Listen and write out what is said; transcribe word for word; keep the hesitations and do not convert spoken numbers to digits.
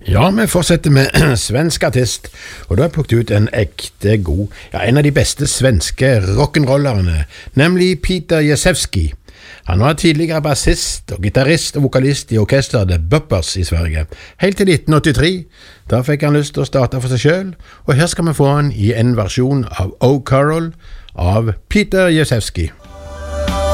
Ja, vi fortsetter med svensk artist, og da har jeg plukket ut en ekte god, ja, en av de beste svenske rock'n'rollerne, nemlig Peter Jezewski. Han var tidligere bassist og gitarrist og vokalist i orkesteret The Buppers i Sverige, helt til nitten åttitre. Da fikk han lyst til å starte for seg selv, og her skal vi få han i en versjon av O Carol av Peter Jezewski.